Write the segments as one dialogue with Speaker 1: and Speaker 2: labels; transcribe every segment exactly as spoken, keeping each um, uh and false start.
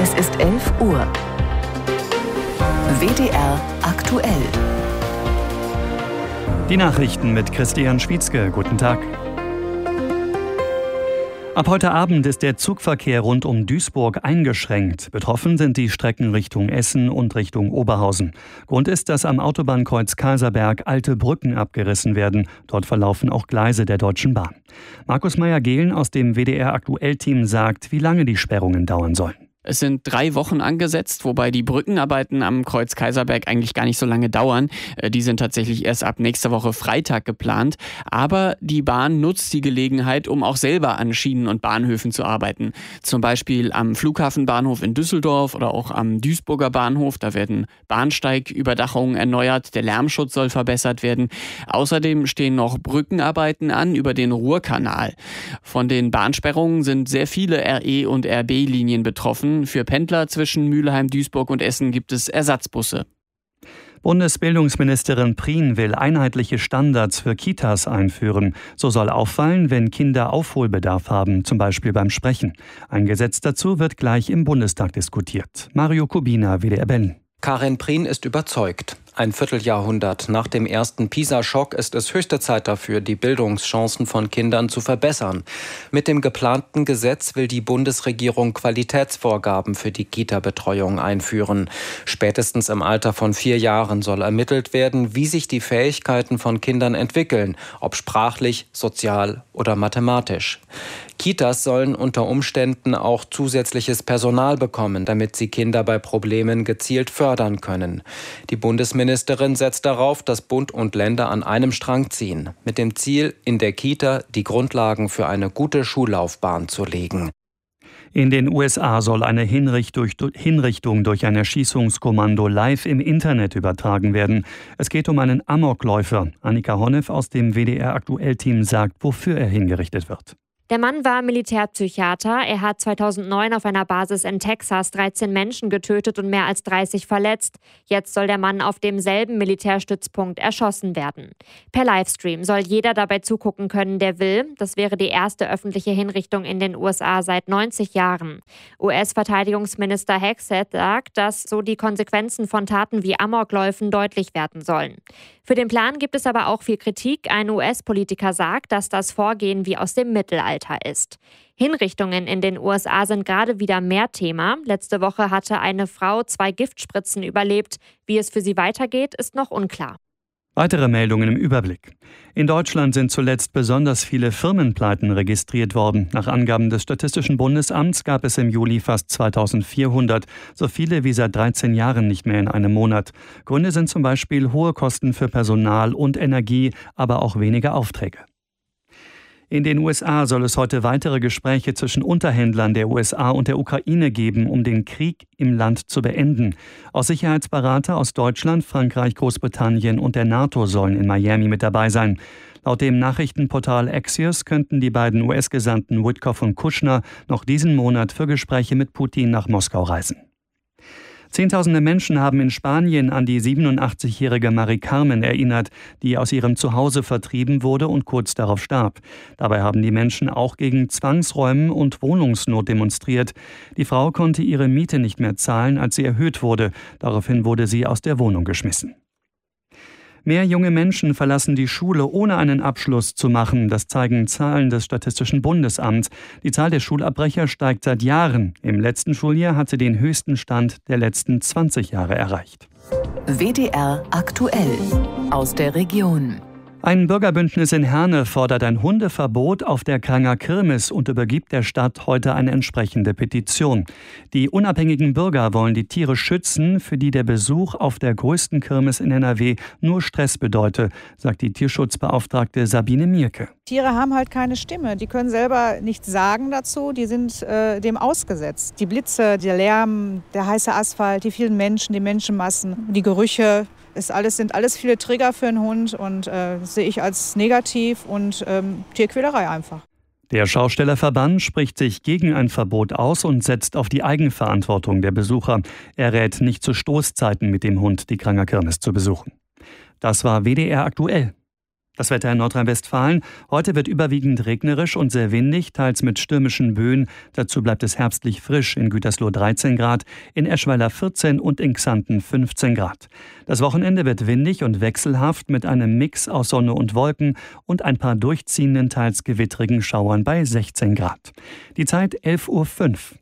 Speaker 1: Es ist elf Uhr. W D R aktuell.
Speaker 2: Die Nachrichten mit Christian Schwietzke. Guten Tag. Ab heute Abend ist der Zugverkehr rund um Duisburg eingeschränkt. Betroffen sind die Strecken Richtung Essen und Richtung Oberhausen. Grund ist, dass am Autobahnkreuz Kaiserberg alte Brücken abgerissen werden. Dort verlaufen auch Gleise der Deutschen Bahn. Markus Meyer-Gehlen aus dem W D R-Aktuell-Team sagt, wie lange die Sperrungen dauern sollen.
Speaker 3: Es sind drei Wochen angesetzt, wobei die Brückenarbeiten am Kreuz Kaiserberg eigentlich gar nicht so lange dauern. Die sind tatsächlich erst ab nächster Woche Freitag geplant. Aber die Bahn nutzt die Gelegenheit, um auch selber an Schienen und Bahnhöfen zu arbeiten. Zum Beispiel am Flughafenbahnhof in Düsseldorf oder auch am Duisburger Bahnhof. Da werden Bahnsteigüberdachungen erneuert, der Lärmschutz soll verbessert werden. Außerdem stehen noch Brückenarbeiten an über den Ruhrkanal. Von den Bahnsperrungen sind sehr viele R E- und R B-Linien betroffen. Für Pendler zwischen Mülheim, Duisburg und Essen gibt es Ersatzbusse.
Speaker 2: Bundesbildungsministerin Prien will einheitliche Standards für Kitas einführen. So soll auffallen, wenn Kinder Aufholbedarf haben, zum Beispiel beim Sprechen. Ein Gesetz dazu wird gleich im Bundestag diskutiert. Mario Kubina, W D R Berlin.
Speaker 4: Karin Prien ist überzeugt. Ein Vierteljahrhundert nach dem ersten Pisa-Schock ist es höchste Zeit dafür, die Bildungschancen von Kindern zu verbessern. Mit dem geplanten Gesetz will die Bundesregierung Qualitätsvorgaben für die Kita-Betreuung einführen. Spätestens im Alter von vier Jahren soll ermittelt werden, wie sich die Fähigkeiten von Kindern entwickeln, ob sprachlich, sozial oder mathematisch. Kitas sollen unter Umständen auch zusätzliches Personal bekommen, damit sie Kinder bei Problemen gezielt fördern können. Die Bundesministerin setzt darauf, dass Bund und Länder an einem Strang ziehen, mit dem Ziel, in der Kita die Grundlagen für eine gute Schullaufbahn zu legen.
Speaker 2: In den U S A soll eine Hinrichtung durch ein Erschießungskommando live im Internet übertragen werden. Es geht um einen Amokläufer. Annika Honneff aus dem W D R-Aktuell-Team sagt, wofür er hingerichtet wird.
Speaker 5: Der Mann war Militärpsychiater. Er hat zweitausendneun auf einer Basis in Texas dreizehn Menschen getötet und mehr als dreißig verletzt. Jetzt soll der Mann auf demselben Militärstützpunkt erschossen werden. Per Livestream soll jeder dabei zugucken können, der will. Das wäre die erste öffentliche Hinrichtung in den U S A seit neunzig Jahren. U S-Verteidigungsminister Hegseth sagt, dass so die Konsequenzen von Taten wie Amokläufen deutlich werden sollen. Für den Plan gibt es aber auch viel Kritik. Ein U S-Politiker sagt, dass das Vorgehen wie aus dem Mittelalter ist. Hinrichtungen in den U S A sind gerade wieder mehr Thema. Letzte Woche hatte eine Frau zwei Giftspritzen überlebt. Wie es für sie weitergeht, ist noch unklar.
Speaker 2: Weitere Meldungen im Überblick. In Deutschland sind zuletzt besonders viele Firmenpleiten registriert worden. Nach Angaben des Statistischen Bundesamts gab es im Juli fast zweitausendvierhundert, so viele wie seit dreizehn Jahren nicht mehr in einem Monat. Gründe sind zum Beispiel hohe Kosten für Personal und Energie, aber auch weniger Aufträge. In den U S A soll es heute weitere Gespräche zwischen Unterhändlern der U S A und der Ukraine geben, um den Krieg im Land zu beenden. Auch Sicherheitsberater aus Deutschland, Frankreich, Großbritannien und der NATO sollen in Miami mit dabei sein. Laut dem Nachrichtenportal Axios könnten die beiden U S-Gesandten Witkoff und Kushner noch diesen Monat für Gespräche mit Putin nach Moskau reisen. Zehntausende Menschen haben in Spanien an die siebenundachtzigjährige Mari Carmen erinnert, die aus ihrem Zuhause vertrieben wurde und kurz darauf starb. Dabei haben die Menschen auch gegen Zwangsräumen und Wohnungsnot demonstriert. Die Frau konnte ihre Miete nicht mehr zahlen, als sie erhöht wurde. Daraufhin wurde sie aus der Wohnung geschmissen. Mehr junge Menschen verlassen die Schule, ohne einen Abschluss zu machen. Das zeigen Zahlen des Statistischen Bundesamts. Die Zahl der Schulabbrecher steigt seit Jahren. Im letzten Schuljahr hat sie den höchsten Stand der letzten zwanzig Jahre erreicht.
Speaker 1: W D R aktuell aus der Region.
Speaker 2: Ein Bürgerbündnis in Herne fordert ein Hundeverbot auf der Kranger Kirmes und übergibt der Stadt heute eine entsprechende Petition. Die unabhängigen Bürger wollen die Tiere schützen, für die der Besuch auf der größten Kirmes in N R W nur Stress bedeute, sagt die Tierschutzbeauftragte Sabine Mierke.
Speaker 6: Tiere haben halt keine Stimme, die können selber nichts sagen dazu, die sind äh, dem ausgesetzt. Die Blitze, der Lärm, der heiße Asphalt, die vielen Menschen, die Menschenmassen, die Gerüche. Ist alles, sind alles viele Trigger für einen Hund und äh, sehe ich als negativ und ähm, Tierquälerei einfach.
Speaker 2: Der Schaustellerverband spricht sich gegen ein Verbot aus und setzt auf die Eigenverantwortung der Besucher. Er rät nicht zu Stoßzeiten mit dem Hund die Kranger Kirmes zu besuchen. Das war W D R aktuell. Das Wetter in Nordrhein-Westfalen. Heute wird überwiegend regnerisch und sehr windig, teils mit stürmischen Böen. Dazu bleibt es herbstlich frisch, in Gütersloh dreizehn Grad, in Eschweiler vierzehn und in Xanten fünfzehn Grad. Das Wochenende wird windig und wechselhaft mit einem Mix aus Sonne und Wolken und ein paar durchziehenden, teils gewittrigen Schauern bei sechzehn Grad. Die Zeit elf Uhr fünf.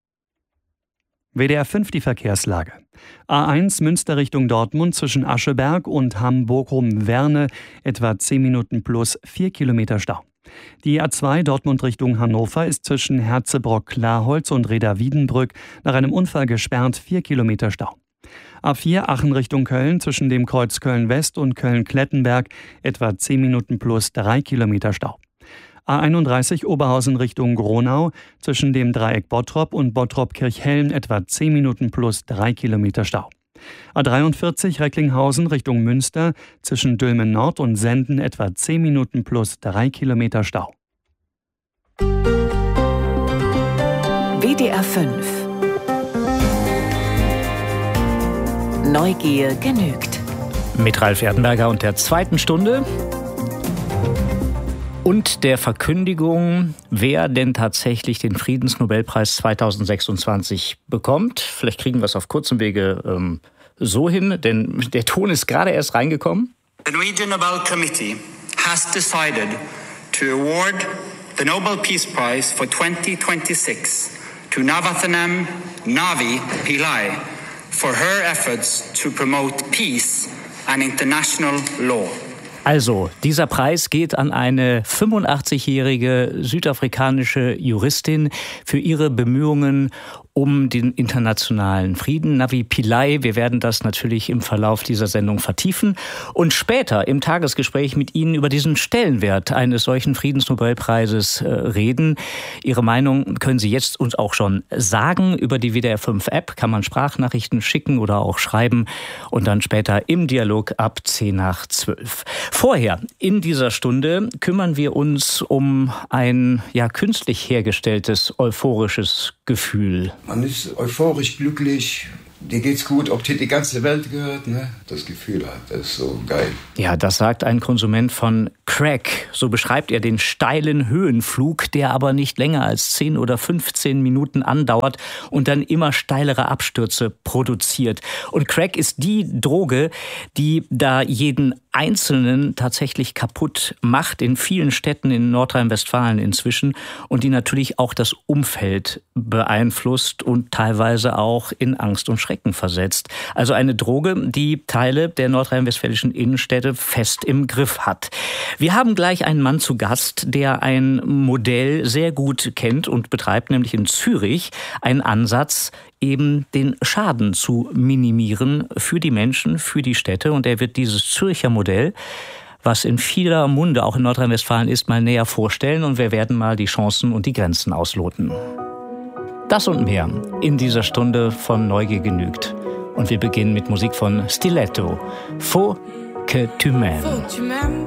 Speaker 2: W D R fünf, die Verkehrslage. A eins Münster Richtung Dortmund zwischen Ascheberg und Hamm-Bochum-Werne etwa zehn Minuten plus vier Kilometer Stau. Die A zwei Dortmund Richtung Hannover ist zwischen Herzebrock-Klarholz und Reda-Wiedenbrück nach einem Unfall gesperrt, vier Kilometer Stau. A vier Aachen Richtung Köln zwischen dem Kreuz Köln-West und Köln-Klettenberg etwa zehn Minuten plus drei Kilometer Stau. A einunddreißig Oberhausen Richtung Gronau zwischen dem Dreieck Bottrop und Bottrop-Kirchhellen etwa zehn Minuten plus drei Kilometer Stau. A dreiundvierzig Recklinghausen Richtung Münster zwischen Dülmen Nord und Senden etwa zehn Minuten plus drei Kilometer Stau.
Speaker 1: W D R fünf. Neugier genügt.
Speaker 7: Mit Ralf Erdenberger und der zweiten Stunde. Und der Verkündigung, wer denn tatsächlich den Friedensnobelpreis zweitausendsechsundzwanzig bekommt. Vielleicht kriegen wir es auf kurzem Wege ähm, so hin, denn der Ton ist gerade erst reingekommen.
Speaker 8: The Norwegian Nobel Committee has decided to award the Nobel Peace Prize for twenty twenty-six to Navathanam Navi Pillai for her efforts to promote peace and international law.
Speaker 7: Also, dieser Preis geht an eine fünfundachtzigjährige südafrikanische Juristin für ihre Bemühungen um den internationalen Frieden. Navi Pillai, wir werden das natürlich im Verlauf dieser Sendung vertiefen und später im Tagesgespräch mit Ihnen über diesen Stellenwert eines solchen Friedensnobelpreises äh, reden. Ihre Meinung können Sie jetzt uns auch schon sagen. Über die W D R fünf App kann man Sprachnachrichten schicken oder auch schreiben und dann später im Dialog ab zehn nach zwölf. Vorher, in dieser Stunde, kümmern wir uns um ein ja künstlich hergestelltes euphorisches Gefühl.
Speaker 9: Man ist euphorisch, glücklich, dir geht's gut, ob dir die ganze Welt gehört, ne? Das Gefühl hat, das ist so geil.
Speaker 7: Ja, das sagt ein Konsument von Crack. So beschreibt er den steilen Höhenflug, der aber nicht länger als zehn oder fünfzehn Minuten andauert und dann immer steilere Abstürze produziert. Und Crack ist die Droge, die da jeden Einzelnen tatsächlich kaputt macht, in vielen Städten in Nordrhein-Westfalen inzwischen und die natürlich auch das Umfeld beeinflusst und teilweise auch in Angst und Schrecken versetzt. Also eine Droge, die Teile der nordrhein-westfälischen Innenstädte fest im Griff hat. Wir haben gleich einen Mann zu Gast, der ein Modell sehr gut kennt und betreibt, nämlich in Zürich, einen Ansatz, eben den Schaden zu minimieren für die Menschen, für die Städte. Und er wird dieses Zürcher Modell, was in vieler Munde auch in Nordrhein-Westfalen ist, mal näher vorstellen. Und wir werden mal die Chancen und die Grenzen ausloten. Das und mehr in dieser Stunde von Neugier genügt. Und wir beginnen mit Musik von Stiletto. Faut que tu m'aimes.